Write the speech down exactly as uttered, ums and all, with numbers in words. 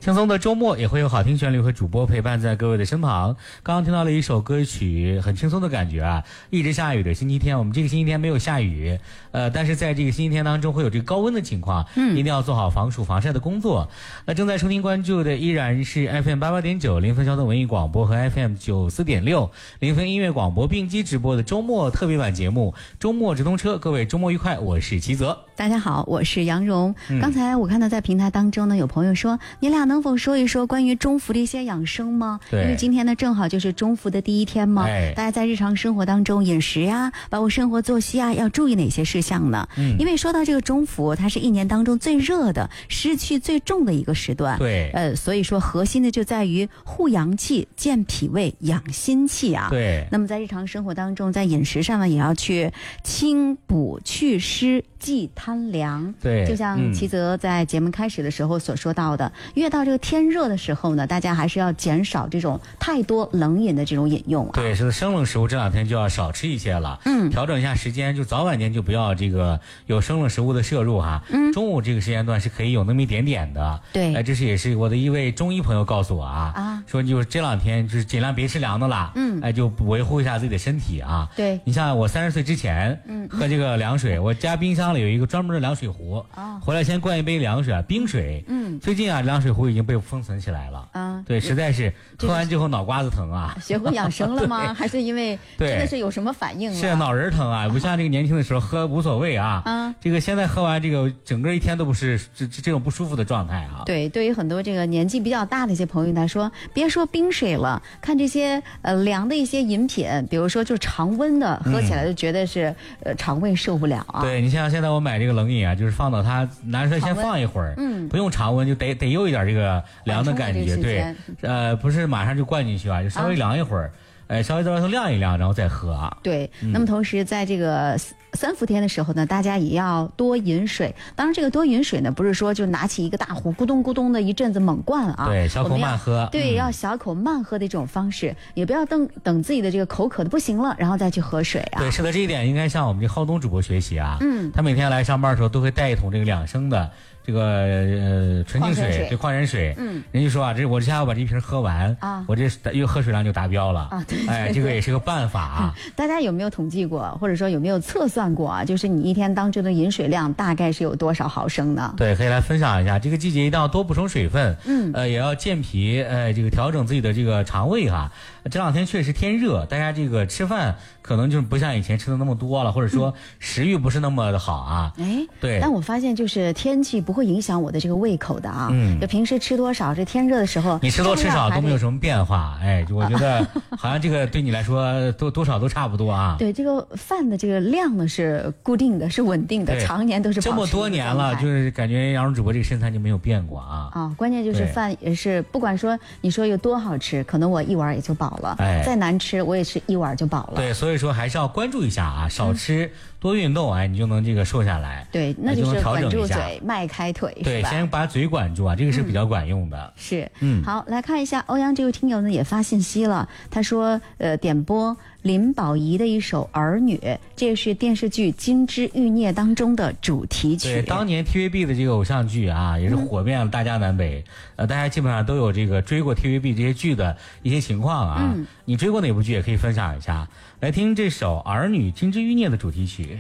轻松的周末也会有好听旋律和主播陪伴在各位的身旁。刚刚听到了一首歌曲，很轻松的感觉啊，一直下雨的星期天，我们这个星期天没有下雨，呃，但是在这个星期天当中会有这个高温的情况，嗯，一定要做好防暑防晒的工作。那正在收听关注的依然是 F M 八八点九临汾交通文艺广播和 F M 九四点六临汾音乐广播并机直播的周末特别版节目周末直通车，各位周末愉快，我是齐泽。 大家好，我是杨蓉、 嗯、 刚才我看到在平台当中呢，有朋友说你俩能否说一说关于中伏的一些养生吗？ 对， 因为今天呢正好就是中伏的第一天嘛、 哎、 大家在日常生活当中饮食呀包括生活作息啊要注意哪些事项呢？嗯，因为说到这个中伏，它是一年当中最热的湿气最重的一个时段， 对， 呃，所以说核心的就在于护阳气健脾胃养心气啊。 对， 那么在日常生活当中，在饮食上呢也要去清补祛湿忌贪凉。 对， 就像齐泽在节目开始的时候所说到的、嗯、越到这个天热的时候呢，大家还是要减少这种太多冷饮的这种饮用啊。 对，是的，生冷食物这两天就要少吃一些了，嗯，调整一下时间，就早晚间就不要这个有生冷食物的摄入哈。嗯，中午这个时间段是可以有那么一点点的。对，哎，这是也是我的一位中医朋友告诉我啊，啊，说就是这两天就是尽量别吃凉的了，嗯，哎，就维护一下自己的身体啊。对，你像我三十岁之前，嗯，喝这个凉水，我家冰箱里有一个专门的凉水壶，啊，回来先灌一杯凉水啊，冰水。嗯，最近啊，凉水壶已经被封存起来了。啊，对，实在是喝完之后脑瓜子疼啊。 学会养生了吗？还是因为真的是有什么反应了？ 是脑仁疼啊，不像这个年轻的时候喝无所谓啊。啊，这个现在喝完这个整个一天都不是这这种不舒服的状态啊。 对，对于很多这个年纪比较大的一些朋友来说，别说冰水了，看这些呃凉的一些饮品，比如说就是常温的，喝起来就觉得是、嗯、呃肠胃受不了啊。 对，你像现在我买这个冷饮啊，就是放到它拿出来先放一会儿，嗯，不用常温，就得得有一点这个凉的感觉，对，呃，不是马上就灌进去啊，就稍微凉一会儿。啊，哎，稍微在外头晾一晾，然后再喝啊。对， 嗯、那么同时在这个三伏天的时候呢，大家也要多饮水。当然，这个多饮水呢，不是说就拿起一个大壶咕咚咕咚的一阵子猛灌啊。 对，小口慢喝。 对，嗯、要小口慢喝的这种方式，也不要等等自己的这个口渴的不行了，然后再去喝水啊。 对，是的，这一点应该向我们这浩东主播学习啊。嗯，他每天来上班的时候都会带一桶这个两升的。这个呃纯净水，对，矿泉水，嗯，人家说啊，这我这下要把这一瓶喝完啊，我这又喝水量就达标了啊，对，哎，这个也是个办法啊。 大家有没有统计过，或者说有没有测算过啊？就是你一天当中的饮水量大概是有多少毫升呢？ 对，可以来分享一下。这个季节一定要多补充水分，嗯，呃，也要健脾，呃，这个调整自己的这个肠胃哈。这两天确实天热，大家这个吃饭可能就是不像以前吃的那么多了，或者说食欲不是那么的好啊。哎，对。 但我发现就是天气不会影响我的这个胃口的啊。嗯。就平时吃多少，这天热的时候， 你吃多吃少都没有什么变化。哎，就我觉得好像这个对你来说多多少都差不多啊。 对，这个饭的这个量呢是固定的，是稳定的，常年都是保持这么多年了，就是感觉杨蓉主播这个身材就没有变过啊。 啊，关键就是饭也是，不管说你说有多好吃，可能我一碗也就饱了。哎，再难吃我也吃一碗就饱了。 对，所以说还是要关注一下啊，少吃、嗯、多运动，哎，你就能这个瘦下来。 对，那就是管住嘴，迈开腿， 对，先把嘴管住啊，这个是比较管用的。嗯、 是，嗯，好，来看一下欧阳这位听友呢也发信息了，他说，呃，点播林保怡的一首《儿女》，这是电视剧《金枝欲孽》当中的主题曲。 对，当年 T V B 的这个偶像剧啊，也是火遍了大江南北。嗯、呃，大家基本上都有这个追过 T V B 这些剧的一些情况啊。嗯，你追过哪部剧也可以分享一下。来听这首《儿女金枝欲孽》的主题曲。